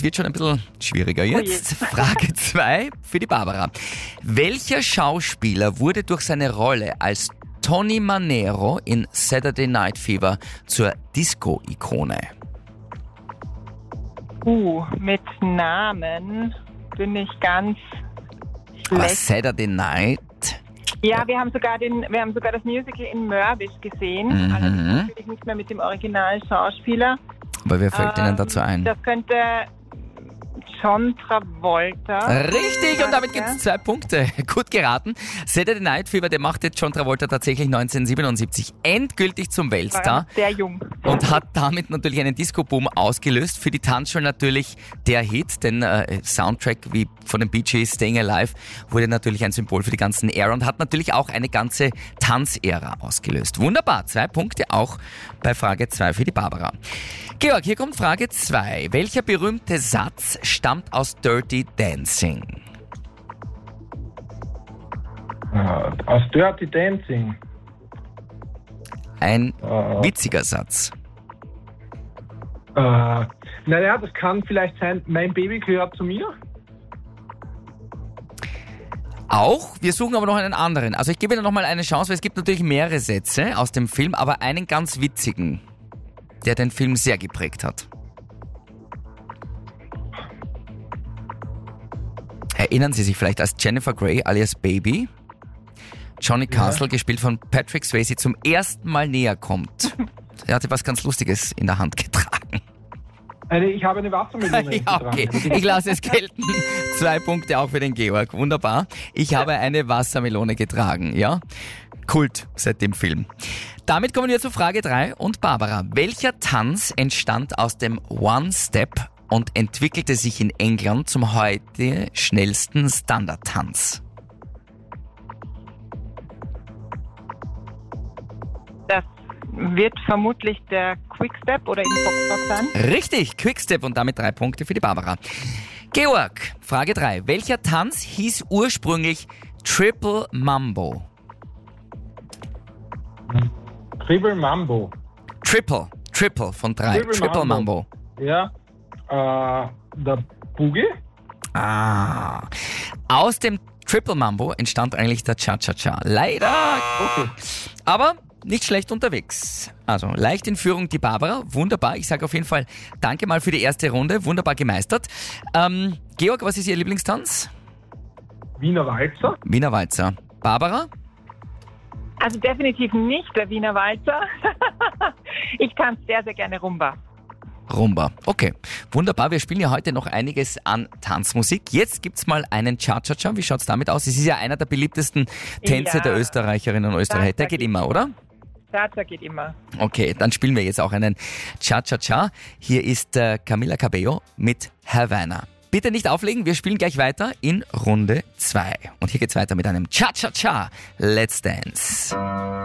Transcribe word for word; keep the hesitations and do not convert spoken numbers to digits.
es wird schon ein bisschen schwieriger jetzt. Frage zwei für die Barbara. Welcher Schauspieler wurde durch seine Rolle als Tony Manero in Saturday Night Fever zur Disco-Ikone? Uh, mit Namen bin ich ganz Aber schlecht. Saturday Night? Ja, wir haben sogar den, wir haben sogar das Musical in Mirwis gesehen. Mhm. Allerdings natürlich nicht mehr mit dem Original-Schauspieler. Aber wer fällt Ähm, Ihnen dazu ein? Das könnte John Travolta. Richtig, und damit gibt es zwei Punkte. Gut geraten. Saturday Night Fever, der machte John Travolta tatsächlich neunzehnhundertsiebenundsiebzig endgültig zum Weltstar. War sehr jung. Und hat damit natürlich einen Disco-Boom ausgelöst. Für die Tanzschulen natürlich der Hit, denn äh, Soundtrack wie von den Bee Gees, Staying Alive, wurde natürlich ein Symbol für die ganzen Ära und hat natürlich auch eine ganze Tanzära ausgelöst. Wunderbar, zwei Punkte auch bei Frage zwei für die Barbara. Georg, hier kommt Frage zwei. Welcher berühmte Satz stammt aus Dirty Dancing? Äh, aus Dirty Dancing. Ein Äh, witziger Satz. äh, naja, das kann vielleicht sein, mein Baby gehört zu mir. Auch, wir suchen aber noch einen anderen. Also ich gebe Ihnen noch mal eine Chance, weil es gibt natürlich mehrere Sätze aus dem Film, aber einen ganz witzigen, der den Film sehr geprägt hat. Erinnern Sie sich vielleicht, als Jennifer Grey alias Baby Johnny Castle, gespielt von Patrick Swayze, zum ersten Mal näher kommt. Er hatte was ganz Lustiges in der Hand getragen. Eine, ich habe eine Wassermelone. Ja, okay. Ich lasse es gelten. Zwei Punkte auch für den Georg. Wunderbar. Ich habe eine Wassermelone getragen, ja? Kult seit dem Film. Damit kommen wir zu Frage drei und Barbara. Welcher Tanz entstand aus dem One-Step und entwickelte sich in England zum heute schnellsten Standardtanz? Das wird vermutlich der Quickstep oder im Foxtrot sein. Richtig, Quickstep und damit drei Punkte für die Barbara. Georg, Frage drei. Welcher Tanz hieß ursprünglich Triple Mambo? Triple Mambo. Triple, Triple von drei. Triple Triple Mambo. Mambo. Ja. Äh, der Boogie. Ah. Aus dem Triple Mambo entstand eigentlich der Cha-Cha-Cha. Leider. Okay. Aber nicht schlecht unterwegs. Also leicht in Führung die Barbara. Wunderbar. Ich sage auf jeden Fall danke mal für die erste Runde. Wunderbar gemeistert. Ähm, Georg, was ist Ihr Lieblingstanz? Wiener Walzer. Wiener Walzer. Barbara? Also definitiv nicht der Wiener Walzer. Ich tanze sehr, sehr gerne Rumba. Rumba. Okay, wunderbar. Wir spielen ja heute noch einiges an Tanzmusik. Jetzt gibt's mal einen Cha-Cha-Cha. Wie schaut's damit aus? Es ist ja einer der beliebtesten Tänze Ja. der Österreicherinnen und Österreicher. Der Cha-Cha geht immer, oder? Cha-Cha geht immer. Okay, dann spielen wir jetzt auch einen Cha-Cha-Cha. Hier ist äh, Camila Cabello mit Havana. Bitte nicht auflegen, wir spielen gleich weiter in Runde zwei. Und hier geht's weiter mit einem Cha-Cha-Cha. Let's Dance.